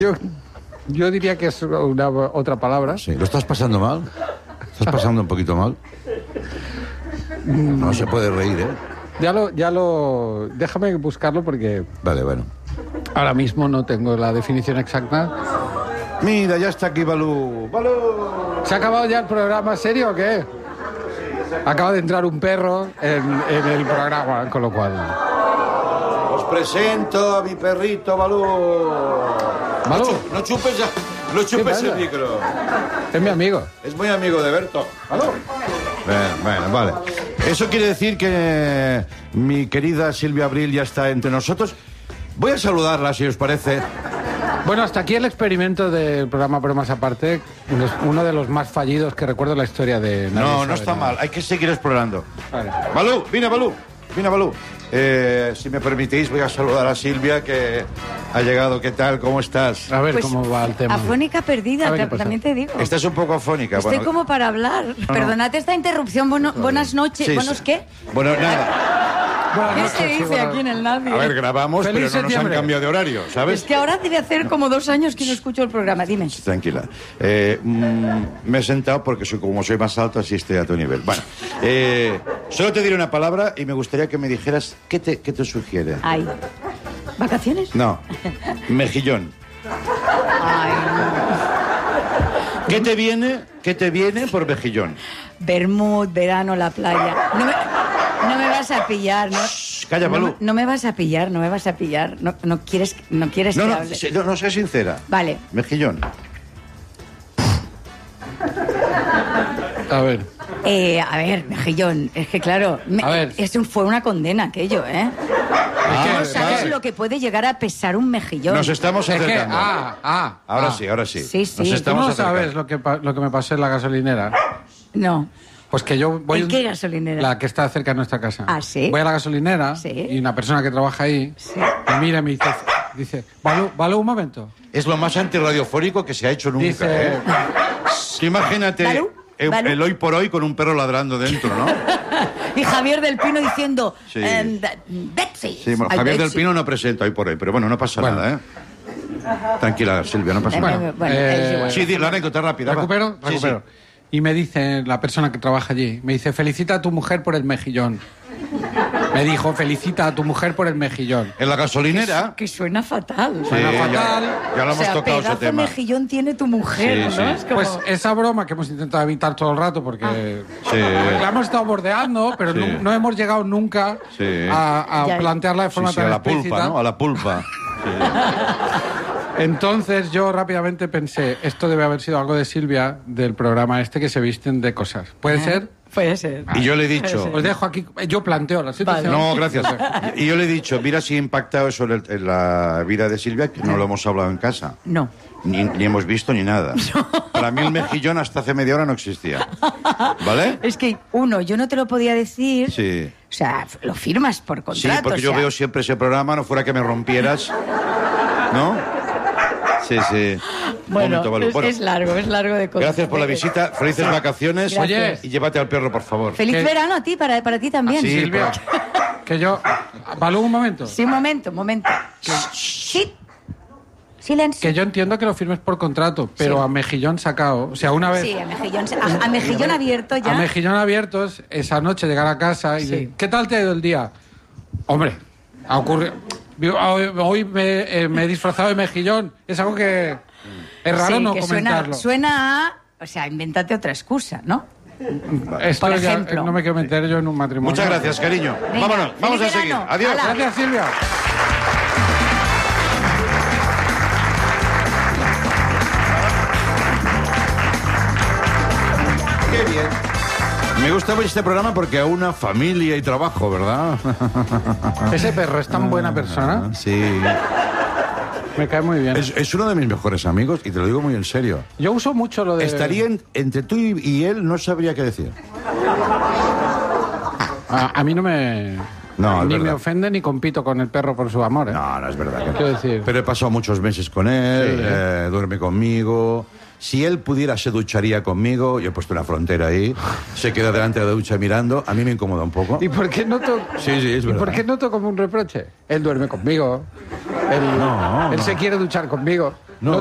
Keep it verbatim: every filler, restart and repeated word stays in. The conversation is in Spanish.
Yo, yo diría que es una otra palabra. Sí. ¿Lo estás pasando mal? ¿Estás pasando un poquito mal? No se puede reír, ¿eh? Ya lo, ya lo... Déjame buscarlo porque... Vale, bueno. Ahora mismo no tengo la definición exacta. Mira, ya está aquí Balú. ¡Balú! ¿Se ha acabado ya el programa? ¿Serio o qué? Acaba de entrar un perro en, en el programa, con lo cual... Os presento a mi perrito Balú. Balú. No, chu no chupes ya. No chupes el micro. Es mi amigo. Es muy amigo de Berto. Balú. Bueno, bueno, vale. Eso quiere decir que mi querida Silvia Abril ya está entre nosotros. Voy a saludarla, si os parece. Bueno, hasta aquí el experimento del programa Bromas Aparte, uno de los más fallidos que recuerdo en la historia de... Nadie No, sabe no está nada. mal, hay que seguir explorando. Vale. Balú, vine Balú, vine Balú. Eh, si me permitís, voy a saludar a Silvia, que ha llegado. ¿Qué tal? ¿Cómo estás? A ver Pues, cómo va el tema. Afónica perdida, A ver, ¿qué ta- pasa? también te digo. Estás un poco afónica. Estoy bueno. como para hablar. Perdonad esta interrupción. Bueno, buenas noches. Sí, ¿Buenos sí. qué? Bueno, nada. Buenas ¿Qué noches, se sí, dice bueno. aquí en el Nadie? A ver, grabamos, Feliz pero no nos han septiembre. cambiado de horario, ¿sabes? Es que ahora debe hacer como dos años que no escucho el programa. Dime. Tranquila. Eh, mm, me he sentado porque soy, como soy más alto, así estoy a tu nivel. Bueno, eh, solo te diré una palabra y me gustaría que me dijeras qué te, qué te sugiere. Ay. ¿Vacaciones? No, mejillón. Ay, ¿Qué te viene, qué te viene por mejillón? Bermud, verano, la playa. No me, no me vas a pillar, ¿no? Shh, calla, no, Balú. me- no me vas a pillar, no me vas a pillar. No, no quieres, no quieres No, que no, hable. sé- no, no, sé sincera. Vale. Mejillón. A ver. Eh, a ver, Mejillón, es que claro, me- A ver. es un- fue una condena aquello, ¿eh? Ah, no que- sabes vale. lo que puede llegar a pesar un mejillón. Nos estamos Es que... acercando. Ah, ah. Ahora ah. sí, ahora sí. Sí, sí. Nos Tú ¿Tú estamos no acercando. sabes lo que, pa- lo que me pasó en la gasolinera? No. Pues que yo voy... ¿En un- qué gasolinera? La que está cerca de nuestra casa. Ah, ¿sí? Voy a la gasolinera Sí. y una persona que trabaja ahí Sí. me mira y me dice... Dice, Balú, Balú, un momento. Es lo más antirradiofónico que se ha hecho nunca, Dice... ¿eh? Tú imagínate ¿Balú? el, ¿Balú? el hoy por hoy con un perro ladrando dentro, ¿no? Y Javier del Pino diciendo, Sí. em, Be- Betsy. Sí, bueno, Ay, Javier del Betsy. Pino no presenta hoy por hoy, pero bueno, no pasa Bueno. nada, ¿eh? Tranquila, Silvia, no pasa Bueno, nada. bueno, eh, es igual. Sí, di la anécdota rápida. va. ¿Recupero? Sí, Recupero. sí. Y me dice la persona que trabaja allí, me dice, felicita a tu mujer por el mejillón. Me dijo, felicita a tu mujer por el mejillón. En la gasolinera... Que suena fatal. Suena Sí, fatal. Ya, ya lo O hemos sea, tocado ese pedazo tema. mejillón tiene tu mujer, Sí, ¿no? sí. Es como... Pues esa broma que hemos intentado evitar todo el rato porque Sí. la hemos estado bordeando, pero Sí. no, no hemos llegado nunca Sí. a, a Ya. plantearla de Sí, forma sí, tan a la explícita. pulpa, ¿no? A la pulpa. Entonces yo rápidamente pensé, esto debe haber sido algo de Silvia del programa este que se visten de cosas. ¿Puede ser? Puede ser. Y yo le he dicho... Os dejo aquí, yo planteo la situación. No, gracias. Y yo le he dicho, mira si ha impactado eso en, el- en la vida de Silvia, que no lo hemos hablado en casa. No. Ni, ni hemos visto ni nada. Para mí el mejillón hasta hace media hora no existía. ¿Vale? Es que, uno, yo no te lo podía decir. Sí. O sea, lo firmas por Sí, contrato. porque o yo sea. veo siempre ese programa, no fuera que me rompieras. ¿No? Sí, sí. Bueno, Momento, Balú. es, Bueno, es largo, es largo de cosas. gracias por la visita, felices vacaciones. Gracias. Y llévate al perro, por favor. Feliz ¿Qué? verano a ti, para, para ti también. Ah, sí. Silvia, que yo... Balú, un momento. Sí, un momento, un momento. Sí. Silencio. Que yo entiendo que lo firmes por contrato, pero Sí. a mejillón sacado. O sea, una vez... Sí, a mejillón, a, a mejillón abierto ya. A mejillón abiertos, esa noche llegar a casa y Sí. decir, ¿qué tal te ha ido el día? Hombre, ha ocurrido... Hoy, hoy me, eh, me he disfrazado de mejillón. Es algo que es raro Sí, no que comentarlo. Suena, suena a... O sea, invéntate otra excusa, ¿no? Esto por ya, ejemplo. eh, no me quiero meter yo en un matrimonio. Muchas gracias, cariño. Venga, Vámonos, vamos a feliz seguir. verano. Adiós. Hala. Gracias, Silvia. Qué bien. Me gusta ver este programa porque a una familia y trabajo, ¿verdad? Ese perro es tan buena persona. Sí. Me cae muy bien. Es, es uno de mis mejores amigos y te lo digo muy en serio. Yo uso mucho lo de... Estaría en- entre tú y, y él, no sabría qué decir. A, a mí no me... No, es ni verdad. me ofende ni compito con el perro por su amor, ¿eh? No, no es verdad. que no. Quiero decir... Pero he pasado muchos meses con él, Sí. eh, duerme conmigo, Si él pudiera, se ducharía conmigo. Yo he puesto una frontera ahí. Se queda delante de la ducha mirando. A mí me incomoda un poco. ¿Y por qué noto, Sí, sí, es ¿y verdad. por qué noto como un reproche? Él duerme conmigo. Él, No, él no. se quiere duchar conmigo. No.